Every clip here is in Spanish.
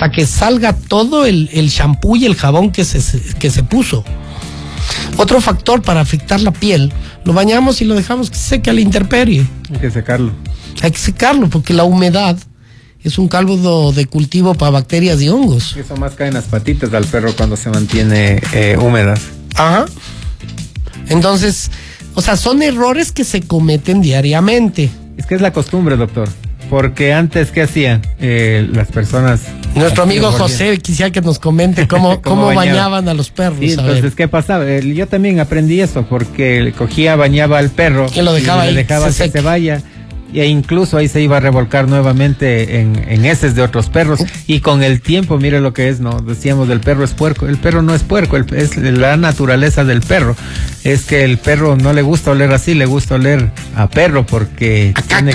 hasta que salga todo el shampoo y el jabón que se puso. Otro factor para afectar la piel, lo bañamos y lo dejamos que se seque a la intemperie. Hay que secarlo. Hay que secarlo porque la humedad es un caldo de cultivo para bacterias y hongos. Eso más cae en las patitas al perro cuando se mantiene húmeda. Ajá. Entonces, o sea, son errores que se cometen diariamente. Es que es la costumbre, doctor. Porque antes, ¿qué hacían las personas? Nuestro amigo José quisiera que nos comente cómo bañaban a los perros. Sí, entonces, ¿qué pasaba? Yo también aprendí eso, porque cogía, bañaba al perro y lo dejaba, y le dejaba que se vaya. E incluso ahí se iba a revolcar nuevamente en heces de otros perros. Y con el tiempo, mire lo que es, ¿no? Decíamos, el perro es puerco. El perro no es puerco, es la naturaleza del perro. Es que el perro no le gusta oler así, le gusta oler a perro, porque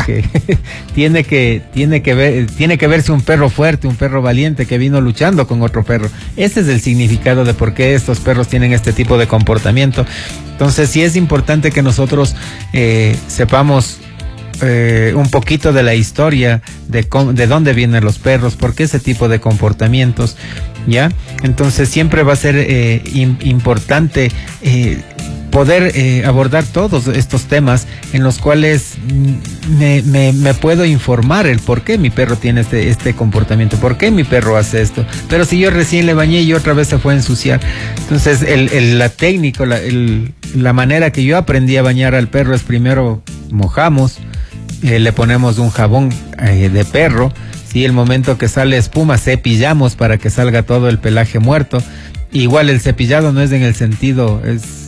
tiene que verse un perro fuerte, un perro valiente que vino luchando con otro perro. Ese es el significado de por qué estos perros tienen este tipo de comportamiento. Entonces sí es importante que nosotros sepamos un poquito de la historia de dónde vienen los perros, por qué ese tipo de comportamientos, ¿ya? Entonces siempre va a ser importante poder abordar todos estos temas en los cuales me puedo informar el por qué mi perro tiene este comportamiento, por qué mi perro hace esto. Pero si yo recién le bañé y otra vez se fue a ensuciar. Entonces la técnica, la manera que yo aprendí a bañar al perro es primero mojamos, le ponemos un jabón de perro, ¿sí? El momento que sale espuma cepillamos para que salga todo el pelaje muerto. Igual el cepillado no es en el sentido,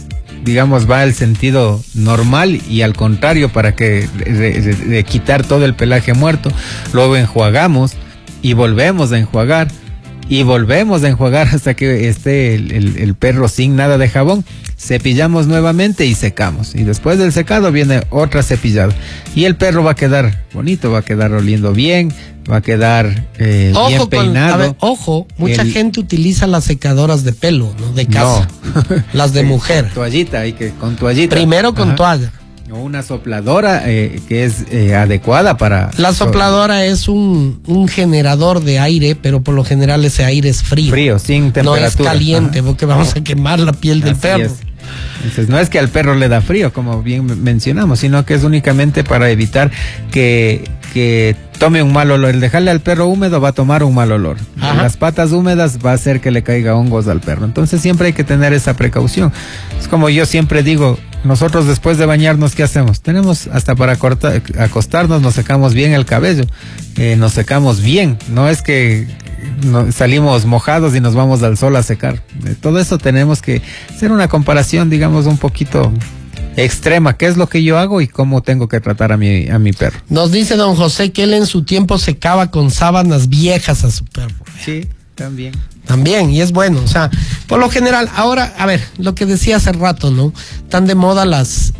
va al sentido normal y al contrario para que de quitar todo el pelaje muerto. Luego enjuagamos y volvemos a enjuagar y volvemos a enjuagar hasta que esté el perro sin nada de jabón. Cepillamos nuevamente y secamos. Y después del secado viene otra cepillada. Y el perro va a quedar bonito, va a quedar oliendo bien, va a quedar bien peinado. Mucha gente utiliza las secadoras de pelo, ¿no? De casa. No. Las de mujer. Toallita, con toallita. Primero con toalla. O una sopladora que es adecuada para... La sopladora es un generador de aire, pero por lo general ese aire es frío. Frío, sin temperatura. No es caliente, porque vamos a quemar la piel del perro. Entonces no es que al perro le da frío, como bien mencionamos, sino que es únicamente para evitar que tome un mal olor. El dejarle al perro húmedo va a tomar un mal olor. Las patas húmedas va a hacer que le caiga hongos al perro. Entonces siempre hay que tener esa precaución. Es como yo siempre digo, nosotros después de bañarnos, ¿qué hacemos? Tenemos hasta para acostarnos, nos secamos bien el cabello, nos secamos bien. No es que salimos mojados y nos vamos al sol a secar. Todo eso tenemos que hacer una comparación, digamos, un poquito extrema, qué es lo que yo hago y cómo tengo que tratar a mi perro. Nos dice don José que él en su tiempo secaba con sábanas viejas a su perro. Sí, también. También, y es bueno, o sea, por lo general, ahora, a ver, lo que decía hace rato, ¿no? Tan de moda las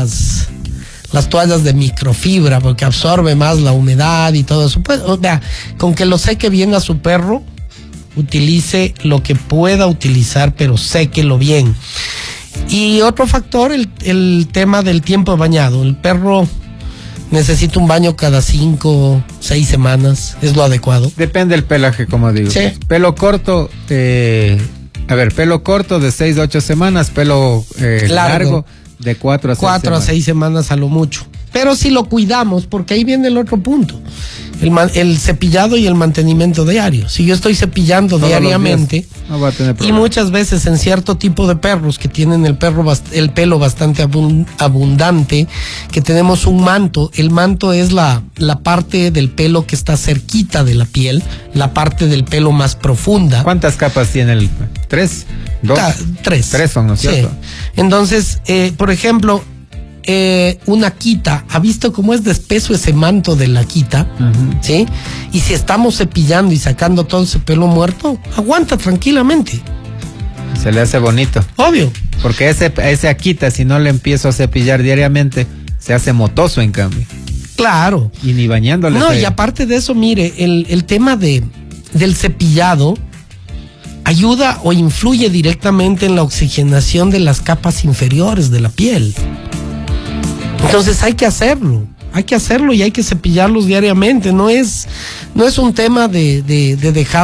toallas de microfibra, porque absorbe más la humedad y todo eso. Pues, o sea, con que lo seque bien a su perro, utilice lo que pueda utilizar, pero séquelo bien. Y otro factor, el tema del tiempo bañado. El perro necesita un baño cada 5, 6 semanas, es lo adecuado. Depende del pelaje, como digo. Sí. Pelo corto, pelo corto de 6 a 8 semanas, pelo largo de 4 a 6 semanas a lo mucho. Pero si lo cuidamos, porque ahí viene el otro punto, el cepillado y el mantenimiento diario. Si yo estoy cepillando todos diariamente, no va a tener problema. Y muchas veces en cierto tipo de perros que tienen el pelo bastante abundante, que tenemos un manto, el manto es la parte del pelo que está cerquita de la piel, la parte del pelo más profunda. ¿Cuántas capas tiene el? ¿3? ¿2? 3. 3 son, ¿no es cierto? Sí. Entonces, por ejemplo, una quita, ¿ha visto cómo es de espeso ese manto de la quita? ¿Sí? Y si estamos cepillando y sacando todo ese pelo muerto, aguanta tranquilamente. Se le hace bonito. Obvio. Porque ese Akita, si no le empiezo a cepillar diariamente, se hace motoso en cambio. Claro. Y ni bañándole. No, y aparte de eso, mire, el tema del cepillado ayuda o influye directamente en la oxigenación de las capas inferiores de la piel. Entonces hay que hacerlo y hay que cepillarlos diariamente. No es un tema de dejar